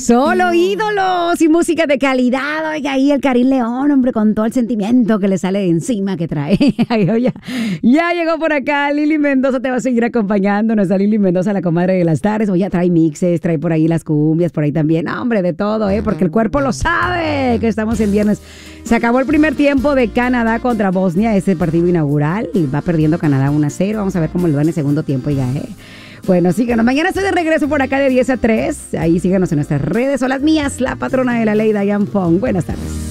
Solo ídolos y música de calidad. Oiga, ahí el Karim León, hombre, con todo el sentimiento que le sale de encima que trae. Ya llegó por acá Lili Mendoza, te va a seguir acompañando. Nuestra Lili Mendoza, la comadre de las tardes. Oye, trae mixes, trae por ahí las cumbias, por ahí también. No, hombre, de todo, porque el cuerpo lo sabe que estamos en viernes. Se acabó el primer tiempo de Canadá contra Bosnia, ese partido inaugural, y va perdiendo Canadá 1-0. Vamos a ver cómo le va en el segundo tiempo, oiga, Bueno, síganos. Mañana estoy de regreso por acá de 10 a 3. Ahí síganos en nuestras redes. Son las mías, la patrona de la ley, Diane Fong. Buenas tardes.